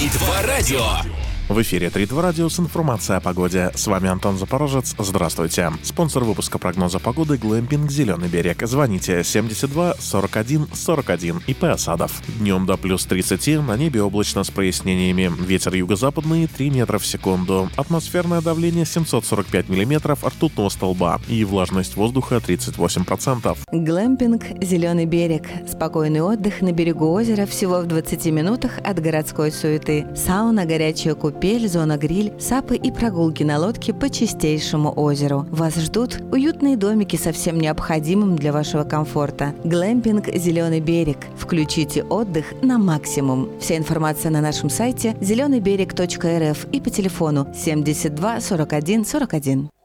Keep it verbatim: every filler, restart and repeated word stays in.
три два радио. В эфире три два радио с информацией о погоде. С вами Антон Запорожец. Здравствуйте. Спонсор выпуска прогноза погоды — Глэмпинг «Зеленый берег». Звоните семьдесят два сорок один сорок один. ИП «Осадов». Днем до плюс тридцати, на небе облачно с прояснениями. Ветер юго-западный три метра в секунду. Атмосферное давление семьсот сорок пять миллиметров ртутного столба. И влажность воздуха тридцать восемь процентов. Глэмпинг «Зеленый берег». Спокойный отдых на берегу озера всего в двадцати минутах от городской суеты. Сауна, горячая купель, зона гриль, сапы и прогулки на лодке по чистейшему озеру. Вас ждут уютные домики со всем необходимым для вашего комфорта. Глэмпинг «Зеленый берег». Включите отдых на максимум. Вся информация на нашем сайте зеленый берег точка эр эф и по телефону семьдесят два сорок один сорок один.